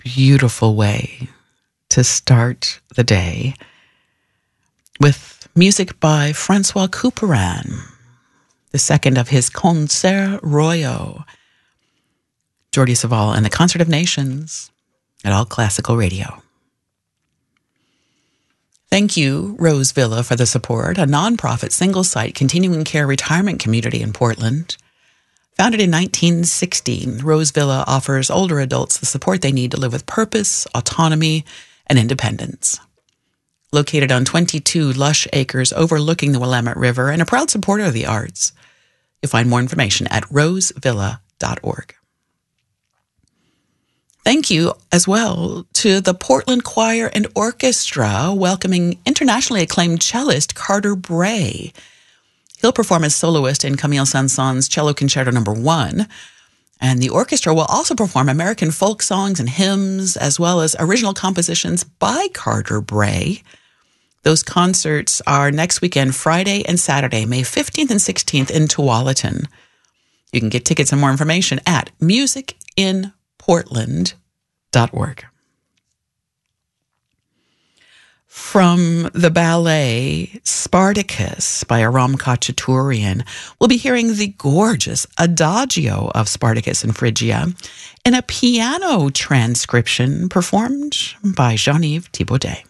beautiful way to start the day with music by Francois Couperin, the second of his Concerts Royaux. Jordi Savall and the Concert of Nations at All Classical Radio. Thank you, Rose Villa, for the support, a nonprofit single-site continuing care retirement community in Portland. Founded in 1916, Rose Villa offers older adults the support they need to live with purpose, autonomy, and independence. Located on 22 lush acres overlooking the Willamette River and a proud supporter of the arts, you'll find more information at rosevilla.org. Thank you as well to the Portland Choir and Orchestra, welcoming internationally acclaimed cellist Carter Bray. He'll perform as soloist in Camille Saint-Saëns' Cello Concerto No. 1, and the orchestra will also perform American folk songs and hymns, as well as original compositions by Carter Bray. Those concerts are next weekend, Friday and Saturday, May 15th and 16th in Tualatin. You can get tickets and more information at musicinportland.org. From the ballet Spartacus by Aram Khachaturian, we'll be hearing the gorgeous Adagio of Spartacus and Phrygia in a piano transcription performed by Jean-Yves Thibaudet.